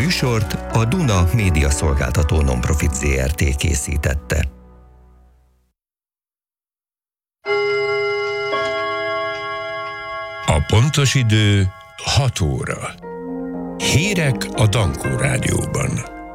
műsort a Duna Média Szolgáltató Nonprofit Zrt. Készítette. A pontos idő 6 óra. Hírek a Dankó Rádióban.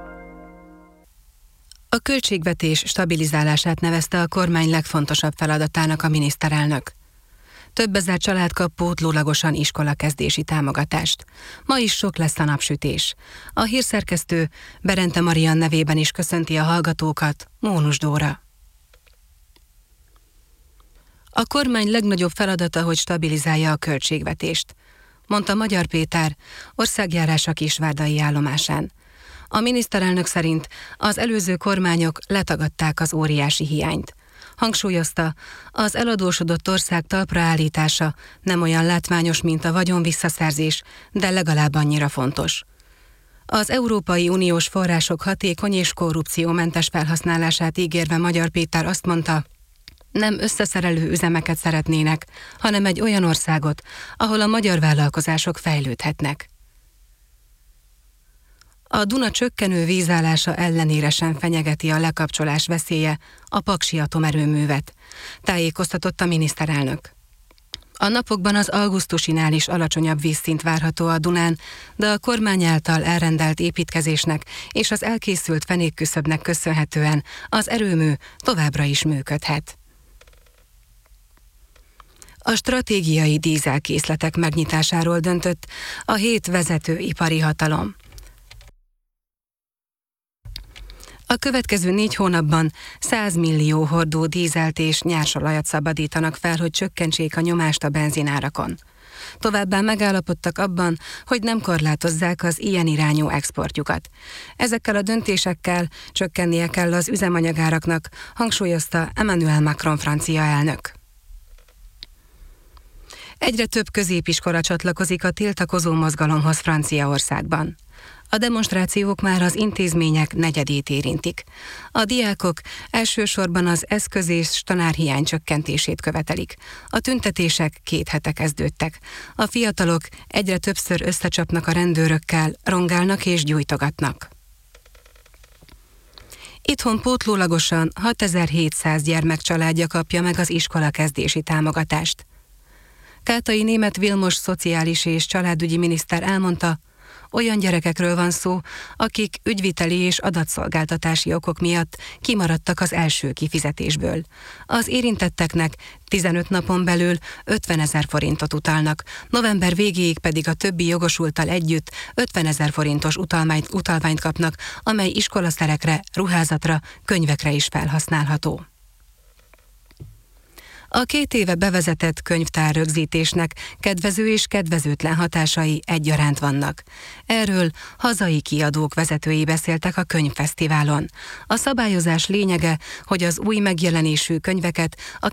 A költségvetés stabilizálását nevezte a kormány legfontosabb feladatának a miniszterelnök. Több ezer család kap pótlólagosan iskolakezdési támogatást. Ma is sok lesz a napsütés. A hírszerkesztő Berente Marian nevében is köszönti a hallgatókat, Mónus Dóra. A kormány legnagyobb feladata, hogy stabilizálja a költségvetést, mondta Magyar Péter, országjárása Kisvárdai állomásán. A miniszterelnök szerint az előző kormányok letagadták az óriási hiányt. Hangsúlyozta, az eladósodott ország talpra állítása nem olyan látványos, mint a vagyon visszaszerzés, de legalább annyira fontos. Az Európai Uniós források hatékony és korrupciómentes felhasználását ígérve Magyar Péter azt mondta, nem összeszerelő üzemeket szeretnének, hanem egy olyan országot, ahol a magyar vállalkozások fejlődhetnek. A Duna csökkenő vízállása ellenére sem fenyegeti a lekapcsolás veszélye a paksi atomerőművet, tájékoztatott a miniszterelnök. A napokban az augusztusinál is alacsonyabb vízszint várható a Dunán, de a kormány által elrendelt építkezésnek és az elkészült fenékküszöbnek köszönhetően az erőmű továbbra is működhet. A stratégiai dízelkészletek megnyitásáról döntött a 7 vezető ipari hatalom. A következő 4 hónapban 100 millió hordó dízelt és nyersolajat szabadítanak fel, hogy csökkentsék a nyomást a benzinárakon. Továbbá megállapodtak abban, hogy nem korlátozzák az ilyen irányú exportjukat. Ezekkel a döntésekkel csökkennie kell az üzemanyagáraknak, hangsúlyozta Emmanuel Macron francia elnök. Egyre több középiskola csatlakozik a tiltakozó mozgalomhoz Franciaországban. A demonstrációk már az intézmények negyedét érintik. A diákok elsősorban az eszköz és tanárhiány csökkentését követelik. A tüntetések 2 hete kezdődtek. A fiatalok egyre többször összecsapnak a rendőrökkel, rongálnak és gyújtogatnak. Itthon pótlólagosan 6700 gyermek családja kapja meg az iskolakezdési támogatást. Kátai Németh Vilmos szociális és családügyi miniszter elmondta, olyan gyerekekről van szó, akik ügyviteli és adatszolgáltatási okok miatt kimaradtak az első kifizetésből. Az érintetteknek 15 napon belül 50 000 forintot utalnak, november végéig pedig a többi jogosulttal együtt 50 000 forintos utalványt kapnak, amely iskolaszerekre, ruházatra, könyvekre is felhasználható. A 2 éve bevezetett könyvtárrögzítésnek kedvező és kedvezőtlen hatásai egyaránt vannak. Erről hazai kiadók vezetői beszéltek a könyvfesztiválon. A szabályozás lényege, hogy az új megjelenésű könyveket a